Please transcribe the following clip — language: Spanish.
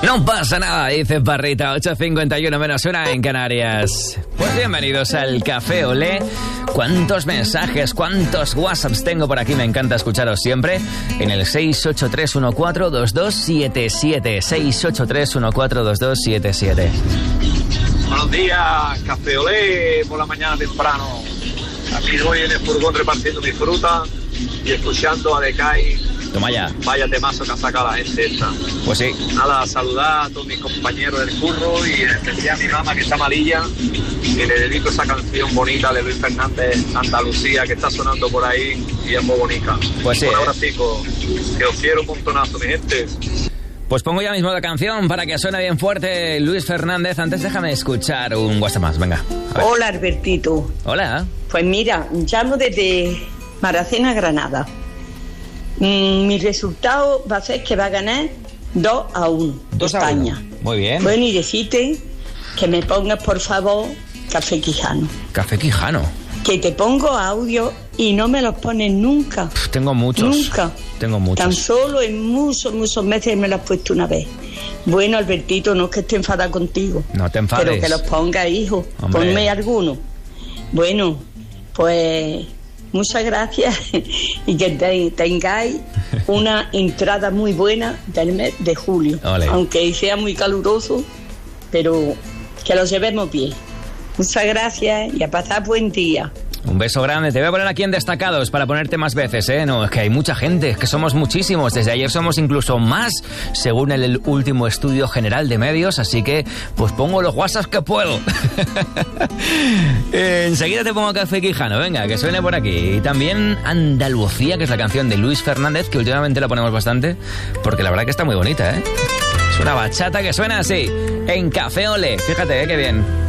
No pasa nada, dice Parrita, 8:51 menos 1 en Canarias. Pues bienvenidos al Café Olé. ¿Cuántos mensajes, cuántos WhatsApps tengo por aquí? Me encanta escucharos siempre. En el 683142277. 683142277. Buenos días, Café Olé, por la mañana temprano. Aquí voy en el furgón repartiendo mi fruta y escuchando a Decay. Toma ya. Vaya temazo que ha sacado la gente esta. Pues sí. Nada, saludar a todos mis compañeros del curro y en especial a mi mamá que está malilla. Y le dedico esa canción bonita de Luis Fernández, Andalucía, que está sonando por ahí y es muy bonita. Pues sí. Un abracico, que os quiero un montonazo, mi gente. Pues pongo ya mismo la canción para que suene bien fuerte Luis Fernández. Antes déjame escuchar un WhatsApp más, venga. Hola, Albertito. Hola. Pues mira, llamo desde Maracena, Granada. Mi resultado va a ser que va a ganar 2-1 España. Muy bien. Bueno, y decirte que me pongas, por favor, Café Quijano. Café Quijano. Que te pongo audio y no me los pones nunca. Tengo muchos. Nunca. Tengo muchos. Tan solo en muchos meses me los has puesto una vez. Bueno, Albertito, no es que esté enfadada contigo. No te enfades. Pero que los ponga, hijo. Hombre. Ponme alguno. Bueno, pues muchas gracias y que tengáis una entrada muy buena del mes de julio. Olé. Aunque sea muy caluroso, pero que lo llevemos bien. Muchas gracias y a pasar buen día. Un beso grande. Te voy a poner aquí en destacados para ponerte más veces, ¿eh? No, es que hay mucha gente, es que somos muchísimos. Desde ayer somos incluso más, según el último estudio general de medios. Así que, pues pongo los WhatsApps que puedo. Enseguida te pongo Café Quijano. Venga, que suene por aquí. Y también Andalucía, que es la canción de Luis Fernández, que últimamente la ponemos bastante, porque la verdad que está muy bonita, ¿eh? Es una bachata que suena así, en Café Olé. Fíjate, qué bien.